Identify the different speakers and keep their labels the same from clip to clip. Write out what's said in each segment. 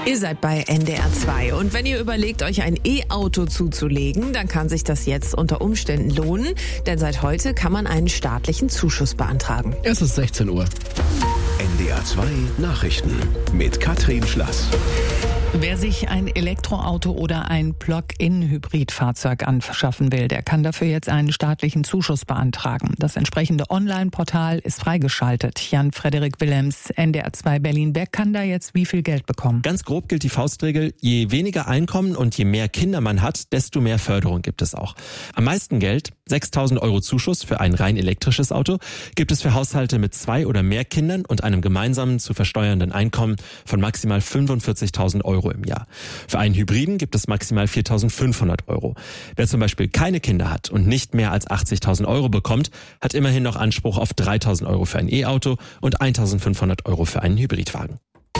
Speaker 1: Ihr seid bei NDR 2 und wenn ihr überlegt, euch ein E-Auto zuzulegen, dann kann sich das jetzt unter Umständen lohnen, denn seit heute kann man einen staatlichen Zuschuss beantragen.
Speaker 2: Es ist 16 Uhr.
Speaker 3: NDR 2 Nachrichten mit Katrin Schlass.
Speaker 4: Wer sich ein Elektroauto oder ein Plug-in-Hybridfahrzeug anschaffen will, der kann dafür jetzt einen staatlichen Zuschuss beantragen. Das entsprechende Online-Portal ist freigeschaltet. Jan-Frederik Willems, NDR 2 Berlin. Wer kann da jetzt wie viel Geld bekommen?
Speaker 5: Ganz grob gilt die Faustregel, je weniger Einkommen und je mehr Kinder man hat, desto mehr Förderung gibt es auch. Am meisten Geld, 6.000 € Zuschuss für ein rein elektrisches Auto, gibt es für Haushalte mit 2 oder mehr Kindern und einem gemeinsamen zu versteuernden Einkommen von maximal 45.000 € im Jahr. Für einen Hybriden gibt es maximal 4.500 €. Wer zum Beispiel keine Kinder hat und nicht mehr als 80.000 € bekommt, hat immerhin noch Anspruch auf 3.000 € für ein E-Auto und 1.500 € für einen Hybridwagen.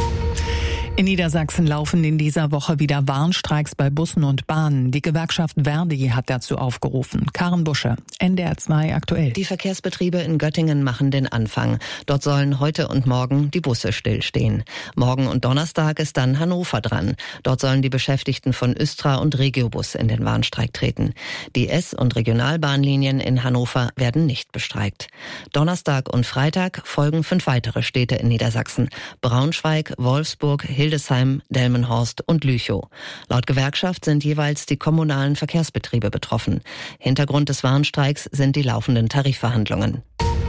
Speaker 4: In Niedersachsen laufen in dieser Woche wieder Warnstreiks bei Bussen und Bahnen. Die Gewerkschaft ver.di hat dazu aufgerufen. Karen Busche, NDR 2 aktuell.
Speaker 6: Die Verkehrsbetriebe in Göttingen machen den Anfang. Dort sollen heute und morgen die Busse stillstehen. Morgen und Donnerstag ist dann Hannover dran. Dort sollen die Beschäftigten von Östra und Regiobus in den Warnstreik treten. Die S- und Regionalbahnlinien in Hannover werden nicht bestreikt. Donnerstag und Freitag folgen 5 weitere Städte in Niedersachsen. Braunschweig, Wolfsburg, Hildesheim, Delmenhorst und Lüchow. Laut Gewerkschaft sind jeweils die kommunalen Verkehrsbetriebe betroffen. Hintergrund des Warnstreiks sind die laufenden Tarifverhandlungen.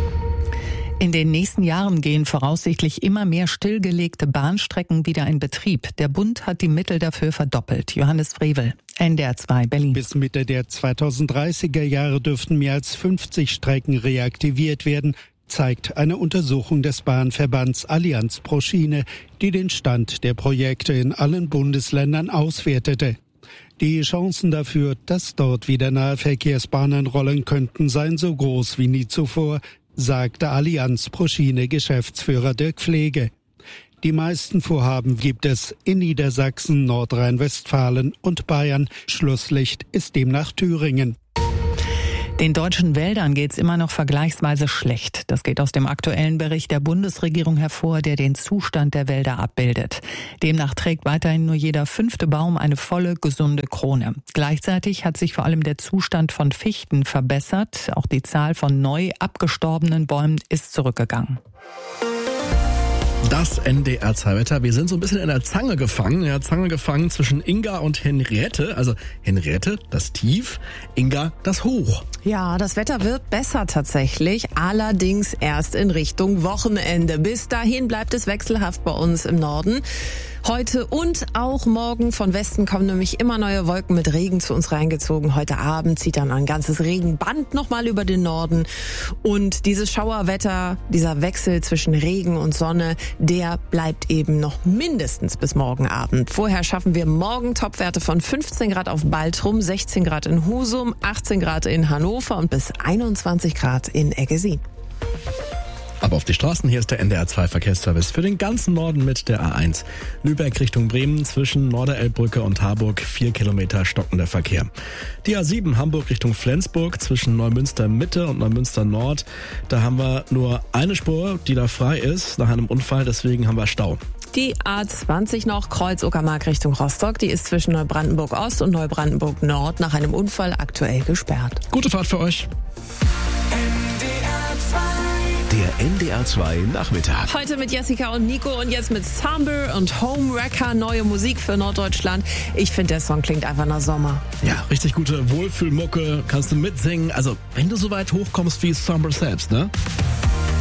Speaker 4: In den nächsten Jahren gehen voraussichtlich immer mehr stillgelegte Bahnstrecken wieder in Betrieb. Der Bund hat die Mittel dafür verdoppelt. Johannes Frevel, NDR 2 Berlin.
Speaker 7: Bis Mitte der 2030er Jahre dürften mehr als 50 Strecken reaktiviert werden, zeigt eine Untersuchung des Bahnverbands Allianz pro Schiene, die den Stand der Projekte in allen Bundesländern auswertete. Die Chancen dafür, dass dort wieder Nahverkehrsbahnen rollen könnten, seien so groß wie nie zuvor, sagte Allianz pro Schiene Geschäftsführer Dirk Pflege. Die meisten Vorhaben gibt es in Niedersachsen, Nordrhein-Westfalen und Bayern. Schlusslicht ist demnach Thüringen.
Speaker 4: Den deutschen Wäldern geht's immer noch vergleichsweise schlecht. Das geht aus dem aktuellen Bericht der Bundesregierung hervor, der den Zustand der Wälder abbildet. Demnach trägt weiterhin nur jeder 5. Baum eine volle, gesunde Krone. Gleichzeitig hat sich vor allem der Zustand von Fichten verbessert. Auch die Zahl von neu abgestorbenen Bäumen ist zurückgegangen.
Speaker 2: Das NDR 2 Wetter. Wir sind so ein bisschen in der Zange gefangen. Ja, Zange gefangen zwischen Inga und Henriette. Also Henriette, das Tief, Inga, das Hoch.
Speaker 1: Ja, das Wetter wird besser tatsächlich, allerdings erst in Richtung Wochenende. Bis dahin bleibt es wechselhaft bei uns im Norden. Heute und auch morgen von Westen kommen nämlich immer neue Wolken mit Regen zu uns reingezogen. Heute Abend zieht dann ein ganzes Regenband nochmal über den Norden. Und dieses Schauerwetter, dieser Wechsel zwischen Regen und Sonne, der bleibt eben noch mindestens bis morgen Abend. Vorher schaffen wir morgen Topwerte von 15 Grad auf Baltrum, 16 Grad in Husum, 18 Grad in Hannover und bis 21 Grad in Eggesin.
Speaker 2: Aber auf die Straßen, hier ist der NDR 2 Verkehrsservice für den ganzen Norden mit der A1. Lübeck Richtung Bremen zwischen Norderelbbrücke und Harburg 4 Kilometer stockender Verkehr. Die A7 Hamburg Richtung Flensburg zwischen Neumünster Mitte und Neumünster Nord. Da haben wir nur eine Spur, die da frei ist nach einem Unfall, deswegen haben wir Stau.
Speaker 1: Die A20 noch, Kreuz-Uckermark Richtung Rostock, die ist zwischen Neubrandenburg Ost und Neubrandenburg Nord nach einem Unfall aktuell gesperrt.
Speaker 2: Gute Fahrt für euch.
Speaker 3: Der NDR 2 Nachmittag.
Speaker 1: Heute mit Jessica und Nico und jetzt mit Samber und Homewrecker, neue Musik für Norddeutschland. Ich finde, der Song klingt einfach nach Sommer.
Speaker 2: Ja, richtig gute Wohlfühlmucke, kannst du mitsingen. Also, wenn du so weit hochkommst wie Samber selbst, ne?